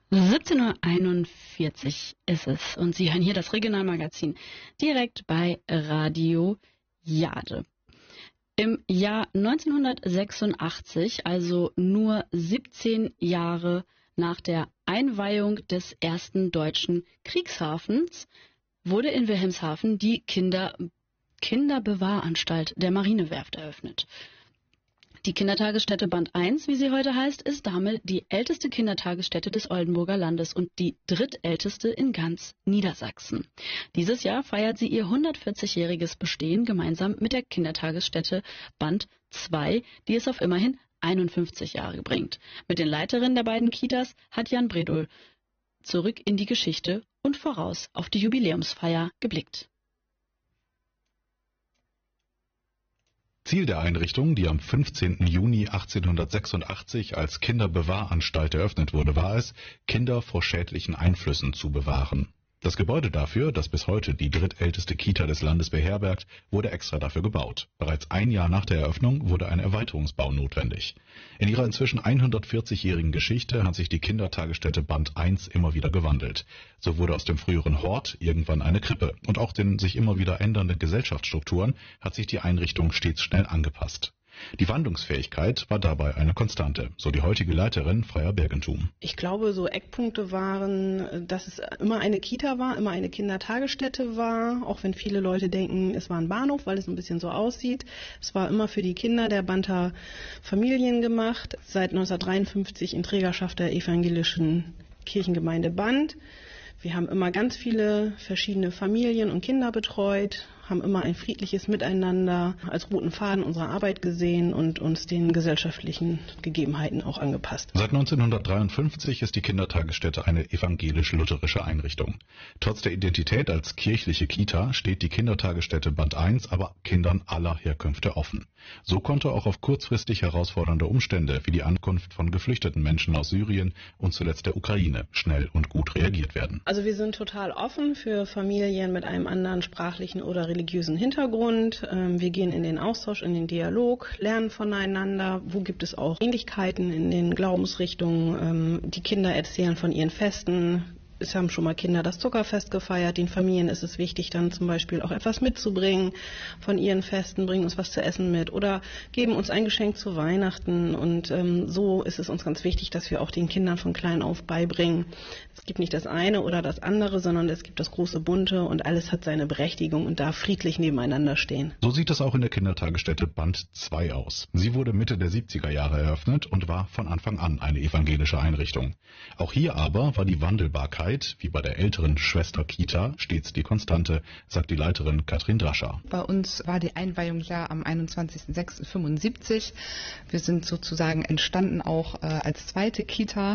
17:41 Uhr ist es und Sie hören hier das Regionalmagazin direkt bei Radio Jade. Im Jahr 1986, also nur 17 Jahre nach der Einweihung des ersten deutschen Kriegshafens, wurde in Wilhelmshaven die Kinderbewahranstalt der Marinewerft eröffnet. Die Kindertagesstätte Band 1, wie sie heute heißt, ist damit die älteste Kindertagesstätte des Oldenburger Landes und die drittälteste in ganz Niedersachsen. Dieses Jahr feiert sie ihr 140-jähriges Bestehen gemeinsam mit der Kindertagesstätte Band 2, die es auf immerhin 51 Jahre bringt. Mit den Leiterinnen der beiden Kitas hat Jan Bredol zurück in die Geschichte und voraus auf die Jubiläumsfeier geblickt. Ziel der Einrichtung, die am 15. Juni 1886 als Kinderbewahranstalt eröffnet wurde, war es, Kinder vor schädlichen Einflüssen zu bewahren. Das Gebäude dafür, das bis heute die drittälteste Kita des Landes beherbergt, wurde extra dafür gebaut. Bereits ein Jahr nach der Eröffnung wurde ein Erweiterungsbau notwendig. In ihrer inzwischen 140-jährigen Geschichte hat sich die Kindertagesstätte Band 1 immer wieder gewandelt. So wurde aus dem früheren Hort irgendwann eine Krippe. Und auch den sich immer wieder ändernden Gesellschaftsstrukturen hat sich die Einrichtung stets schnell angepasst. Die Wandlungsfähigkeit war dabei eine Konstante, so die heutige Leiterin Freya Bergentum. Ich glaube, so Eckpunkte waren, dass es immer eine Kita war, immer eine Kindertagesstätte war, auch wenn viele Leute denken, es war ein Bahnhof, weil es ein bisschen so aussieht. Es war immer für die Kinder der Banter Familien gemacht, seit 1953 in Trägerschaft der evangelischen Kirchengemeinde Band. Wir haben immer ganz viele verschiedene Familien und Kinder betreut, haben immer ein friedliches Miteinander als roten Faden unserer Arbeit gesehen und uns den gesellschaftlichen Gegebenheiten auch angepasst. Seit 1953 ist die Kindertagesstätte eine evangelisch-lutherische Einrichtung. Trotz der Identität als kirchliche Kita steht die Kindertagesstätte Band 1 aber Kindern aller Herkünfte offen. So konnte auch auf kurzfristig herausfordernde Umstände wie die Ankunft von geflüchteten Menschen aus Syrien und zuletzt der Ukraine schnell und gut reagiert werden. Also wir sind total offen für Familien mit einem anderen sprachlichen oder religiösen Hintergrund. Wir gehen in den Austausch, in den Dialog, lernen voneinander. Wo gibt es auch Ähnlichkeiten in den Glaubensrichtungen? Die Kinder erzählen von ihren Festen. Es haben schon mal Kinder das Zuckerfest gefeiert. Den Familien ist es wichtig, dann zum Beispiel auch etwas mitzubringen von ihren Festen, bringen uns was zu essen mit oder geben uns ein Geschenk zu Weihnachten. Und so ist es uns ganz wichtig, dass wir auch den Kindern von klein auf beibringen. Es gibt nicht das eine oder das andere, sondern es gibt das große Bunte und alles hat seine Berechtigung und darf friedlich nebeneinander stehen. So sieht es auch in der Kindertagesstätte Band 2 aus. Sie wurde Mitte der 70er Jahre eröffnet und war von Anfang an eine evangelische Einrichtung. Auch hier aber war die Wandelbarkeit, wie bei der älteren Schwester Kita, stets die Konstante, sagt die Leiterin Katrin Drascher. Bei uns war die Einweihung ja am 21.06.75. Wir sind sozusagen entstanden auch als zweite Kita.